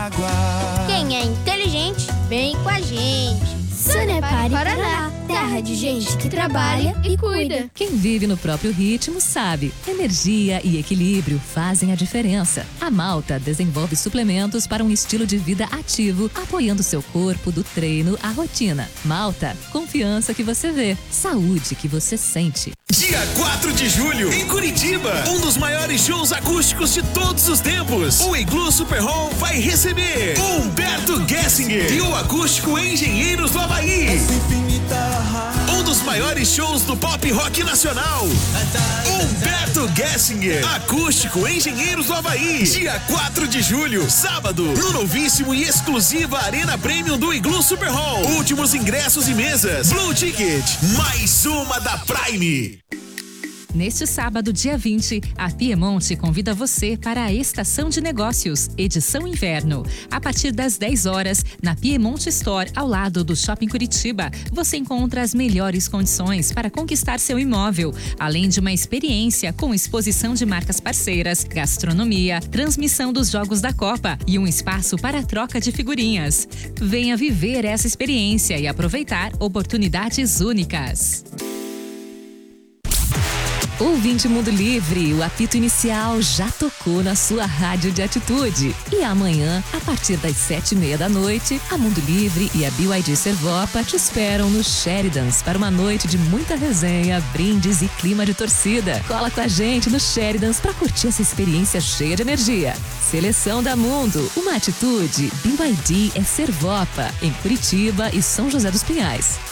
Quem é inteligente, vem com a gente. Sanepar e Paraná, terra de gente que trabalha e cuida. Quem vive no próprio ritmo sabe, energia e equilíbrio fazem a diferença. A Malta desenvolve suplementos para um estilo de vida ativo, apoiando seu corpo do treino à rotina. Malta, confiança que você vê, saúde que você sente. Dia 4 de julho, em Curitiba, um dos maiores shows acústicos de todos os tempos. O Igloo Super Hall vai receber Humberto Gessinger e o Acústico Engenheiros do Havaí. Um dos maiores shows do pop rock nacional. Humberto Gessinger, Acústico Engenheiros do Havaí. Dia 4 de julho, sábado, no novíssimo e exclusiva Arena Premium do Igloo Super Hall. Últimos ingressos e mesas. Blue Ticket, mais uma da Prime. Neste sábado, dia 20, a Piemonte convida você para a Estação de Negócios, edição inverno. A partir das 10 horas, na Piemonte Store, ao lado do Shopping Curitiba, você encontra as melhores condições para conquistar seu imóvel, além de uma experiência com exposição de marcas parceiras, gastronomia, transmissão dos Jogos da Copa e um espaço para troca de figurinhas. Venha viver essa experiência e aproveitar oportunidades únicas. Ouvinte Mundo Livre, o apito inicial já tocou na sua rádio de atitude. E amanhã, a partir das 7:30 da noite, a Mundo Livre e a BYD Servopa te esperam no Sheridans para uma noite de muita resenha, brindes e clima de torcida. Cola com a gente no Sheridans para curtir essa experiência cheia de energia. Seleção da Mundo, uma atitude, BYD é Servopa, em Curitiba e São José dos Pinhais.